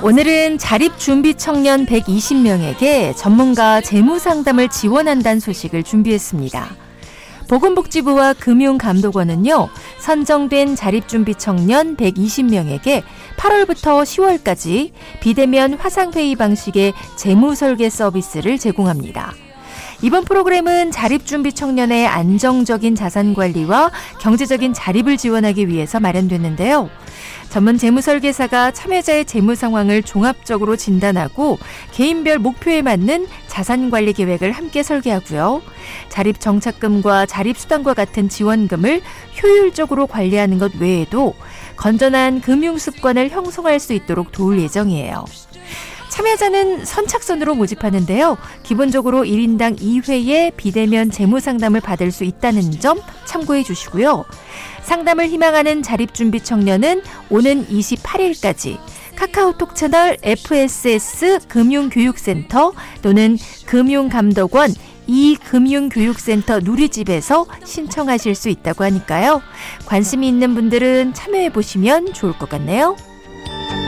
오늘은 자립준비 청년 120명에게 전문가 재무상담을 지원한다는 소식을 준비했습니다. 보건복지부와 금융감독원은요, 선정된 자립준비 청년 120명에게 8월부터 10월까지 비대면 화상회의 방식의 재무설계 서비스를 제공합니다. 이번 프로그램은 자립준비 청년의 안정적인 자산관리와 경제적인 자립을 지원하기 위해서 마련됐는데요. 전문 재무설계사가 참여자의 재무 상황을 종합적으로 진단하고 개인별 목표에 맞는 자산관리 계획을 함께 설계하고요. 자립정착금과 자립수당과 같은 지원금을 효율적으로 관리하는 것 외에도 건전한 금융습관을 형성할 수 있도록 도울 예정이에요. 참여자는 선착순으로 모집하는데요. 기본적으로 1인당 2회의 비대면 재무상담을 받을 수 있다는 점 참고해 주시고요. 상담을 희망하는 자립준비 청년은 오는 28일까지 카카오톡 채널 FSS 금융교육센터 또는 금융감독원 이금융교육센터 누리집에서 신청하실 수 있다고 하니까요. 관심이 있는 분들은 참여해 보시면 좋을 것 같네요.